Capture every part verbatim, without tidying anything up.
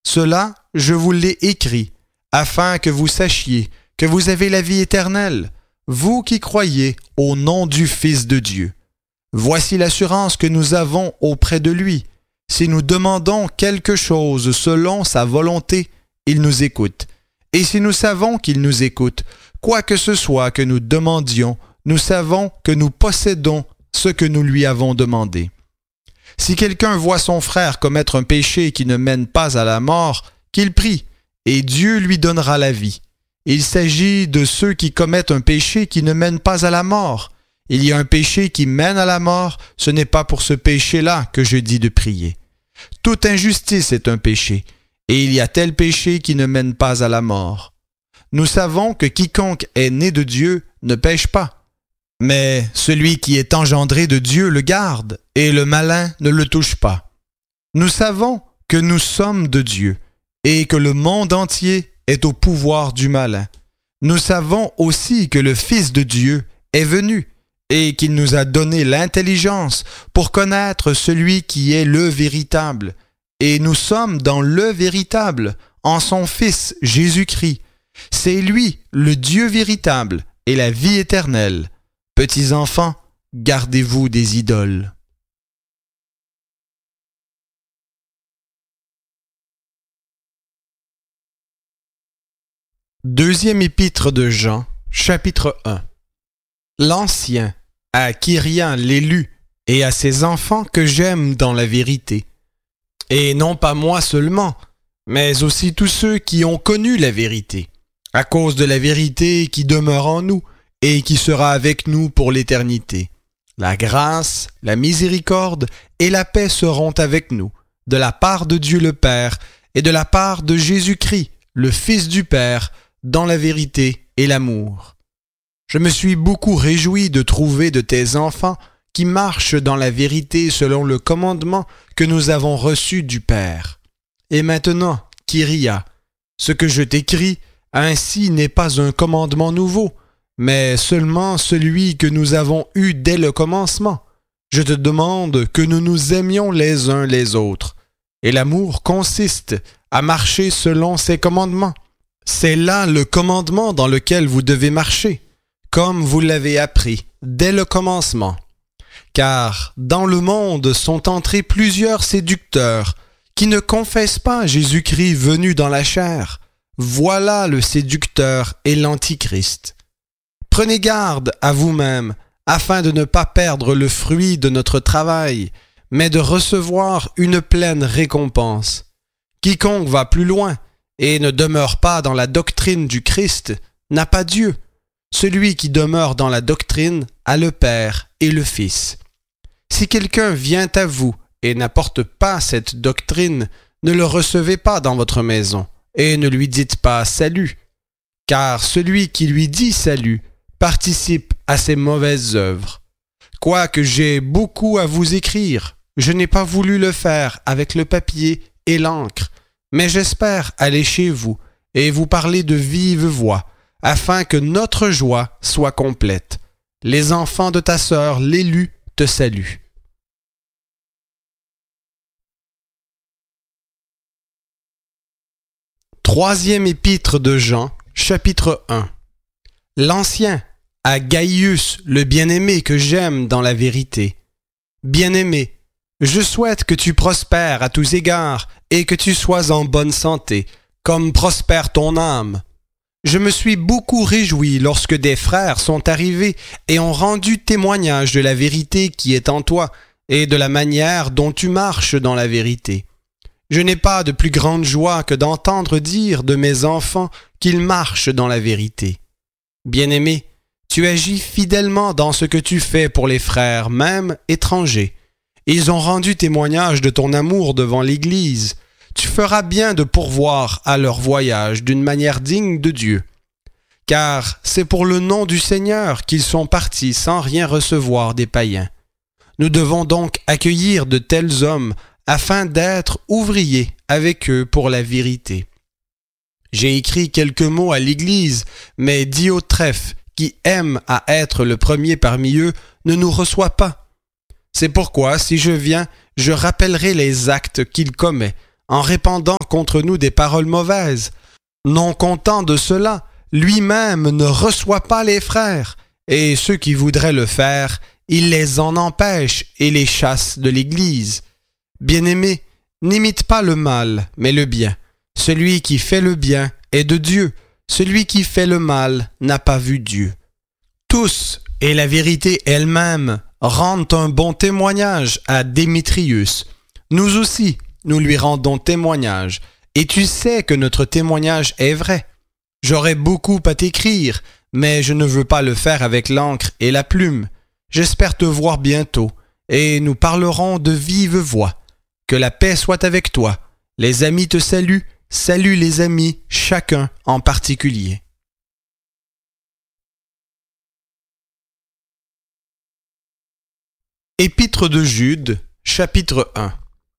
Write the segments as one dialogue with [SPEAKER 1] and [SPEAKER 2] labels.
[SPEAKER 1] Cela, je vous l'ai écrit, afin que vous sachiez que vous avez la vie éternelle, vous qui croyez au nom du Fils de Dieu. Voici l'assurance que nous avons auprès de lui. Si nous demandons quelque chose selon sa volonté, il nous écoute. Et si nous savons qu'il nous écoute, quoi que ce soit que nous demandions, nous savons que nous possédons ce que nous lui avons demandé. Si quelqu'un voit son frère commettre un péché qui ne mène pas à la mort, qu'il prie, et Dieu lui donnera la vie. Il s'agit de ceux qui commettent un péché qui ne mène pas à la mort. Il y a un péché qui mène à la mort, ce n'est pas pour ce péché-là que je dis de prier. Toute injustice est un péché, et il y a tel péché qui ne mène pas à la mort. Nous savons que quiconque est né de Dieu ne pêche pas, mais celui qui est engendré de Dieu le garde, et le malin ne le touche pas. Nous savons que nous sommes de Dieu, et que le monde entier est au pouvoir du malin. Nous savons aussi que le Fils de Dieu est venu, et qu'il nous a donné l'intelligence pour connaître celui qui est le véritable. Et nous sommes dans le véritable, en son Fils Jésus-Christ. C'est lui, le Dieu véritable, et la vie éternelle. Petits enfants, gardez-vous des idoles. Deuxième épître de Jean, chapitre un. L'Ancien, à Kyria l'élu, et à ses enfants que j'aime dans la vérité. Et non pas moi seulement, mais aussi tous ceux qui ont connu la vérité, à cause de la vérité qui demeure en nous et qui sera avec nous pour l'éternité. La grâce, la miséricorde et la paix seront avec nous, de la part de Dieu le Père et de la part de Jésus-Christ, le Fils du Père, dans la vérité et l'amour. Je me suis beaucoup réjoui de trouver de tes enfants qui marchent dans la vérité selon le commandement que nous avons reçu du Père. Et maintenant, Kyria, ce que je t'écris, ainsi n'est pas un commandement nouveau, mais seulement celui que nous avons eu dès le commencement. Je te demande que nous nous aimions les uns les autres. Et l'amour consiste à marcher selon ses commandements. C'est là le commandement dans lequel vous devez marcher, comme vous l'avez appris dès le commencement. Car dans le monde sont entrés plusieurs séducteurs qui ne confessent pas Jésus-Christ venu dans la chair. Voilà le séducteur et l'antichrist. Prenez garde à vous-même, afin de ne pas perdre le fruit de notre travail, mais de recevoir une pleine récompense. Quiconque va plus loin et ne demeure pas dans la doctrine du Christ n'a pas Dieu. Celui qui demeure dans la doctrine a le Père et le Fils. Si quelqu'un vient à vous et n'apporte pas cette doctrine, ne le recevez pas dans votre maison et ne lui dites pas « salut », car celui qui lui dit « salut » participe à ses mauvaises œuvres. Quoique j'ai beaucoup à vous écrire, je n'ai pas voulu le faire avec le papier et l'encre, mais j'espère aller chez vous et vous parler de vive voix, afin que notre joie soit complète. Les enfants de ta sœur, l'élu, te saluent. Troisième épître de Jean, chapitre un. L'Ancien, à Gaius, le bien-aimé que j'aime dans la vérité. Bien-aimé, je souhaite que tu prospères à tous égards et que tu sois en bonne santé, comme prospère ton âme. Je me suis beaucoup réjoui lorsque des frères sont arrivés et ont rendu témoignage de la vérité qui est en toi et de la manière dont tu marches dans la vérité. Je n'ai pas de plus grande joie que d'entendre dire de mes enfants qu'ils marchent dans la vérité. Bien-aimé, tu agis fidèlement dans ce que tu fais pour les frères, même étrangers. Ils ont rendu témoignage de ton amour devant l'Église. Tu feras bien de pourvoir à leur voyage d'une manière digne de Dieu. Car c'est pour le nom du Seigneur qu'ils sont partis sans rien recevoir des païens. Nous devons donc accueillir de tels hommes afin d'être ouvriers avec eux pour la vérité. J'ai écrit quelques mots à l'Église, mais Diotrephe, qui aime à être le premier parmi eux, ne nous reçoit pas. C'est pourquoi, si je viens, je rappellerai les actes qu'il commet, en répandant contre nous des paroles mauvaises. Non content de cela, lui-même ne reçoit pas les frères, et ceux qui voudraient le faire, il les en empêche et les chasse de l'Église. Bien-aimés, n'imite pas le mal, mais le bien. Celui qui fait le bien est de Dieu. Celui qui fait le mal n'a pas vu Dieu. Tous, et la vérité elle-même, rendent un bon témoignage à Démétrius. Nous aussi, nous lui rendons témoignage, et tu sais que notre témoignage est vrai. J'aurais beaucoup à t'écrire, mais je ne veux pas le faire avec l'encre et la plume. J'espère te voir bientôt, et nous parlerons de vive voix. Que la paix soit avec toi. Les amis te saluent, salue les amis, chacun en particulier. Épître de Jude, chapitre un.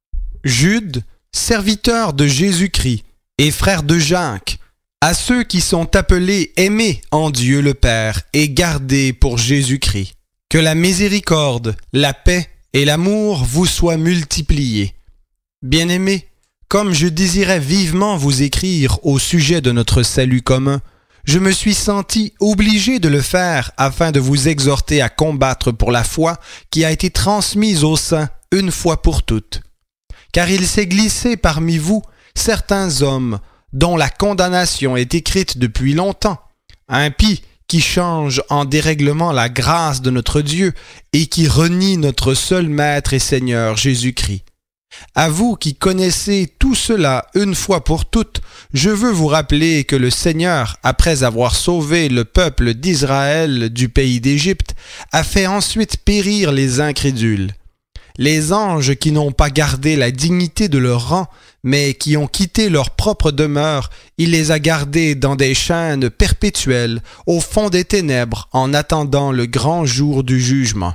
[SPEAKER 1] Jude, serviteur de Jésus-Christ et frère de Jacques, à ceux qui sont appelés aimés en Dieu le Père et gardés pour Jésus-Christ. Que la miséricorde, la paix et l'amour vous soient multipliés. Bien-aimés, comme je désirais vivement vous écrire au sujet de notre salut commun, je me suis senti obligé de le faire afin de vous exhorter à combattre pour la foi qui a été transmise aux saints une fois pour toutes. Car il s'est glissé parmi vous certains hommes dont la condamnation est écrite depuis longtemps, impies qui changent en dérèglement la grâce de notre Dieu et qui renient notre seul Maître et Seigneur Jésus-Christ. À vous qui connaissez tout cela une fois pour toutes, je veux vous rappeler que le Seigneur, après avoir sauvé le peuple d'Israël du pays d'Égypte, a fait ensuite périr les incrédules. Les anges qui n'ont pas gardé la dignité de leur rang, mais qui ont quitté leur propre demeure, il les a gardés dans des chaînes perpétuelles, au fond des ténèbres, en attendant le grand jour du jugement.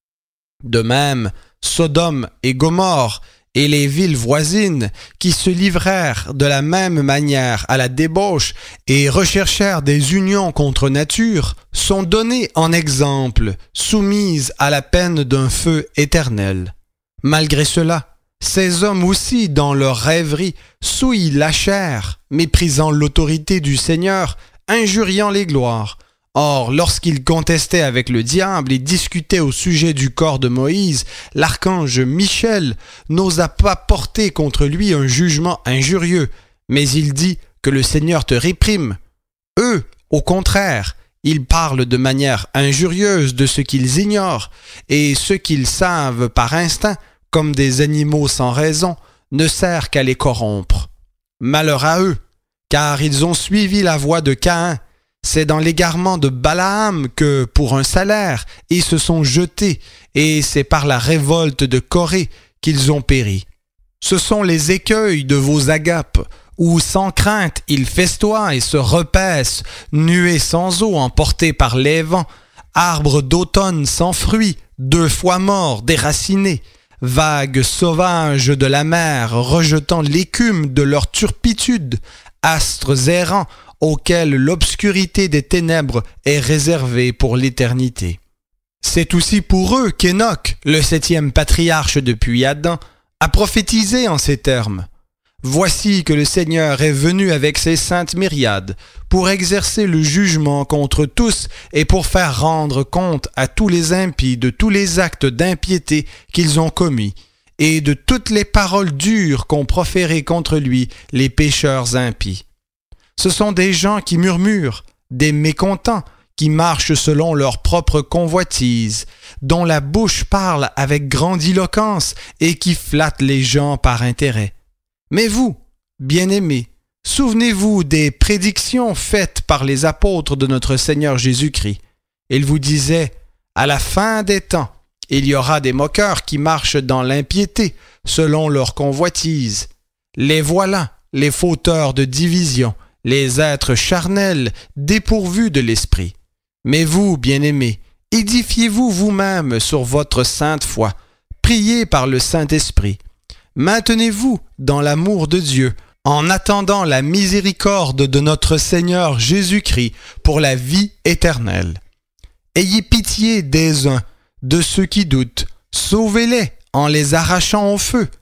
[SPEAKER 1] De même, Sodome et Gomorrhe, et les villes voisines, qui se livrèrent de la même manière à la débauche et recherchèrent des unions contre nature, sont données en exemple, soumises à la peine d'un feu éternel. Malgré cela, ces hommes aussi, dans leur rêverie, souillent la chair, méprisant l'autorité du Seigneur, injuriant les gloires. Or, lorsqu'ils contestaient avec le diable et discutaient au sujet du corps de Moïse, l'archange Michel n'osa pas porter contre lui un jugement injurieux, mais il dit que le Seigneur te réprime. Eux, au contraire, ils parlent de manière injurieuse de ce qu'ils ignorent, et ce qu'ils savent par instinct, comme des animaux sans raison, ne sert qu'à les corrompre. Malheur à eux, car ils ont suivi la voie de Caïn. C'est dans l'égarement de Balaam que, pour un salaire, ils se sont jetés, et c'est par la révolte de Corée qu'ils ont péri. Ce sont les écueils de vos agapes, où sans crainte ils festoient et se repaissent, nuées sans eau emportées par les vents, arbres d'automne sans fruits, deux fois morts, déracinés, vagues sauvages de la mer rejetant l'écume de leur turpitude, astres errants, auquel l'obscurité des ténèbres est réservée pour l'éternité. C'est aussi pour eux qu'Enoch, le septième patriarche depuis Adam, a prophétisé en ces termes. Voici que le Seigneur est venu avec ses saintes myriades pour exercer le jugement contre tous et pour faire rendre compte à tous les impies de tous les actes d'impiété qu'ils ont commis et de toutes les paroles dures qu'ont proférées contre lui les pécheurs impies. Ce sont des gens qui murmurent, des mécontents, qui marchent selon leur propre convoitise, dont la bouche parle avec grandiloquence et qui flattent les gens par intérêt. Mais vous, bien-aimés, souvenez-vous des prédictions faites par les apôtres de notre Seigneur Jésus-Christ. Ils vous disaient, à la fin des temps, il y aura des moqueurs qui marchent dans l'impiété, selon leur convoitise. Les voilà, les fauteurs de division, les êtres charnels, dépourvus de l'esprit. Mais vous, bien-aimés, édifiez-vous vous-même sur votre sainte foi, priez par le Saint-Esprit. Maintenez-vous dans l'amour de Dieu, en attendant la miséricorde de notre Seigneur Jésus-Christ pour la vie éternelle. Ayez pitié des uns, de ceux qui doutent, sauvez-les en les arrachant au feu.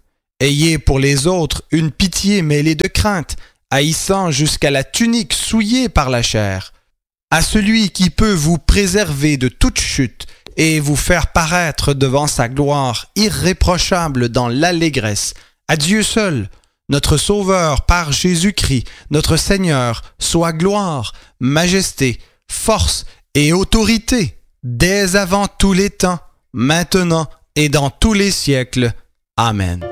[SPEAKER 1] Ayez pour les autres une pitié mêlée de crainte, haïssant jusqu'à la tunique souillée par la chair. À celui qui peut vous préserver de toute chute et vous faire paraître devant sa gloire irréprochable dans l'allégresse, à Dieu seul, notre Sauveur par Jésus-Christ, notre Seigneur, soit gloire, majesté, force et autorité, dès avant tous les temps, maintenant et dans tous les siècles. Amen.